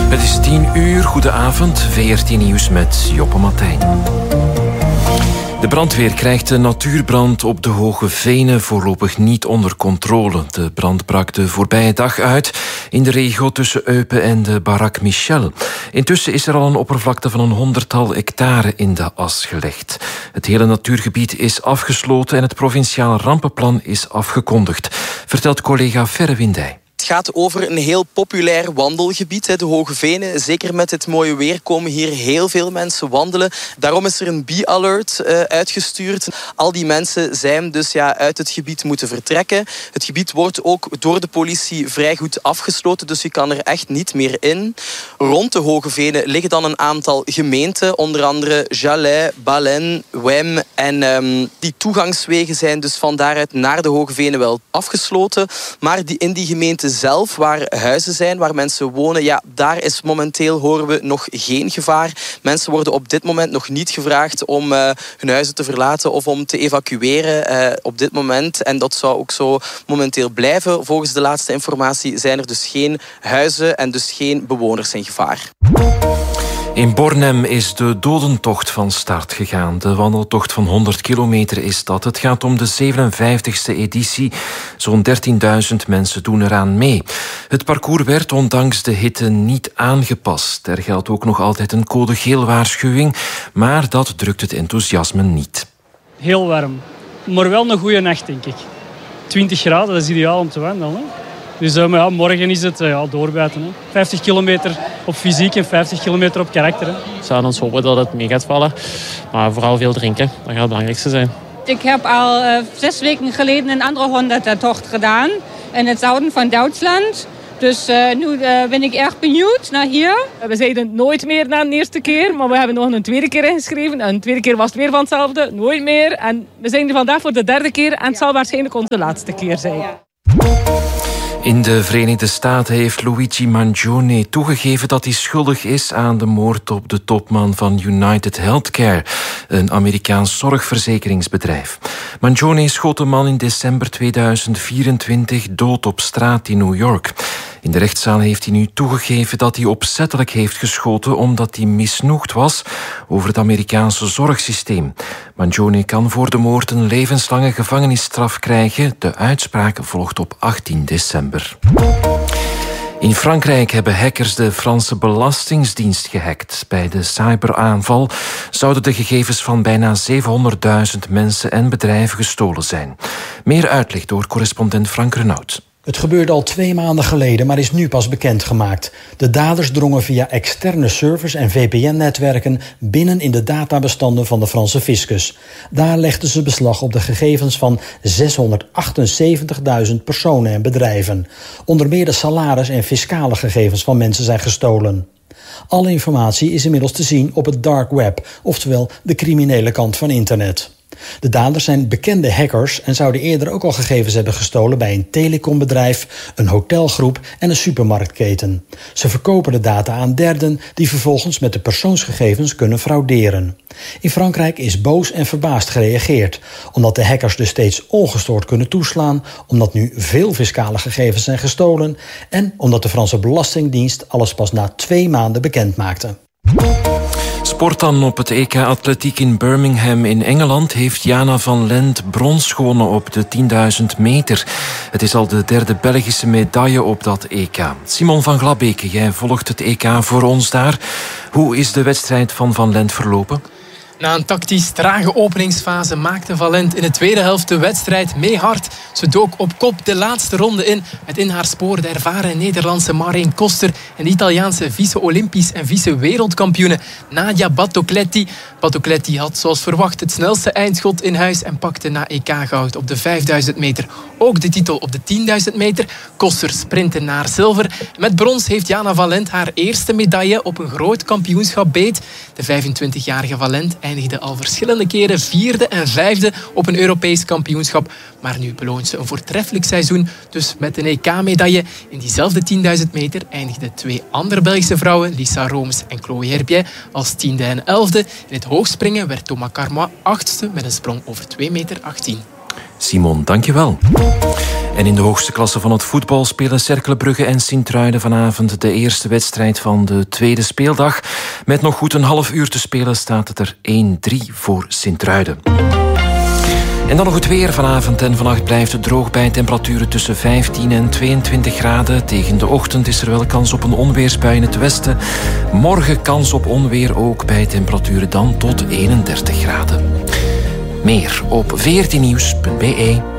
Het is 10:00, goedenavond, VRT Nieuws met Joppe Martijn. De brandweer krijgt de natuurbrand op de Hoge Venen voorlopig niet onder controle. De brand brak de voorbije dag uit in de regio tussen Eupen en de Barak Michel. Intussen is er al een oppervlakte van 100-tal hectare in de as gelegd. Het hele natuurgebied is afgesloten en het provinciaal rampenplan is afgekondigd, vertelt collega Ferre Windij. Het gaat over een heel populair wandelgebied, de Hoge Venen. Zeker met het mooie weer komen hier heel veel mensen wandelen. Daarom is er een bee-alert uitgestuurd. Al die mensen zijn dus uit het gebied moeten vertrekken. Het gebied wordt ook door de politie vrij goed afgesloten, dus je kan er echt niet meer in. Rond de Hoge Venen liggen dan een aantal gemeenten, onder andere Jalais, Balen, Wem. En die toegangswegen zijn dus van daaruit naar de Hoge Venen wel afgesloten. Maar in die gemeenten zelf, waar huizen zijn, waar mensen wonen, daar is momenteel, horen we, nog geen gevaar. Mensen worden op dit moment nog niet gevraagd om hun huizen te verlaten of om te evacueren op dit moment. En dat zou ook zo momenteel blijven. Volgens de laatste informatie zijn er dus geen huizen en dus geen bewoners in gevaar. In Bornem is de dodentocht van start gegaan. De wandeltocht van 100 kilometer is dat. Het gaat om de 57e editie. Zo'n 13.000 mensen doen eraan mee. Het parcours werd ondanks de hitte niet aangepast. Er geldt ook nog altijd een code geel waarschuwing, maar dat drukt het enthousiasme niet. Heel warm, maar wel een goede nacht, denk ik. 20 graden, dat is ideaal om te wandelen, hè? Dus morgen is het doorbijten. Hè. 50 kilometer op fysiek en 50 kilometer op karakter. Hè. We zouden ons hopen dat het mee gaat vallen. Maar vooral veel drinken, dat gaat het belangrijkste zijn. Ik heb al 6 weken geleden een andere 100er-tocht gedaan. In het zuiden van Duitsland. Dus nu ben ik erg benieuwd naar hier. We zeiden nooit meer na de eerste keer. Maar we hebben nog een tweede keer ingeschreven. En de tweede keer was het weer van hetzelfde. Nooit meer. En we zijn er vandaag voor de 3e keer. En het zal waarschijnlijk onze laatste keer zijn. Ja. In de Verenigde Staten heeft Luigi Mangione toegegeven dat hij schuldig is aan de moord op de topman van United Healthcare, een Amerikaans zorgverzekeringsbedrijf. Mangione schoot de man in december 2024 dood op straat in New York. In de rechtszaal heeft hij nu toegegeven dat hij opzettelijk heeft geschoten omdat hij misnoegd was over het Amerikaanse zorgsysteem. Mangione kan voor de moord een levenslange gevangenisstraf krijgen. De uitspraak volgt op 18 december. In Frankrijk hebben hackers de Franse Belastingdienst gehackt. Bij de cyberaanval zouden de gegevens van bijna 700.000 mensen en bedrijven gestolen zijn. Meer uitleg door correspondent Frank Renaud. Het gebeurde al 2 maanden geleden, maar is nu pas bekendgemaakt. De daders drongen via externe servers en VPN-netwerken binnen in de databestanden van de Franse fiscus. Daar legden ze beslag op de gegevens van 678.000 personen en bedrijven. Onder meer de salaris- en fiscale gegevens van mensen zijn gestolen. Alle informatie is inmiddels te zien op het dark web, oftewel de criminele kant van internet. De daders zijn bekende hackers en zouden eerder ook al gegevens hebben gestolen bij een telecombedrijf, een hotelgroep en een supermarktketen. Ze verkopen de data aan derden die vervolgens met de persoonsgegevens kunnen frauderen. In Frankrijk is boos en verbaasd gereageerd, omdat de hackers dus steeds ongestoord kunnen toeslaan, omdat nu veel fiscale gegevens zijn gestolen en omdat de Franse Belastingdienst alles pas na 2 maanden bekend maakte. Sport dan. Op het EK Atletiek in Birmingham in Engeland heeft Jana van Lent brons gewonnen op de 10.000 meter. Het is al de 3e Belgische medaille op dat EK. Simon van Glabeke, jij volgt het EK voor ons daar. Hoe is de wedstrijd van Lent verlopen? Na een tactisch trage openingsfase maakte Van Lent in de tweede helft de wedstrijd mee hard. Ze dook op kop de laatste ronde in, met in haar spoor de ervaren Nederlandse Marijn Koster en de Italiaanse vice-Olympisch en vice-wereldkampioene Nadia Battocletti. Battocletti had zoals verwacht het snelste eindschot in huis en pakte na EK-goud op de 5.000 meter ook de titel op de 10.000 meter. Koster sprintte naar zilver. Met brons heeft Jana van Lent haar eerste medaille op een groot kampioenschap beet. De 25-jarige Van Lent eindigde al verschillende keren 4e en 5e op een Europees kampioenschap. Maar nu beloont ze een voortreffelijk seizoen. Dus met een EK-medaille in diezelfde 10.000 meter eindigden 2 andere Belgische vrouwen, Lisa Rooms en Chloe Herbier, als 10e en 11e. In het hoogspringen werd Thomas Carmois 8e met een sprong over 2,18 meter. Simon, dankjewel. En in de hoogste klasse van het voetbal spelen Cercle Brugge en Sint-Truiden vanavond de eerste wedstrijd van de tweede speeldag. Met nog goed een half uur te spelen staat het er 1-3 voor Sint-Truiden. En dan nog het weer. Vanavond en vannacht blijft het droog bij temperaturen tussen 15 en 22 graden. Tegen de ochtend is er wel kans op een onweersbui in het westen. Morgen kans op onweer ook bij temperaturen dan tot 31 graden. Meer op 14nieuws.be.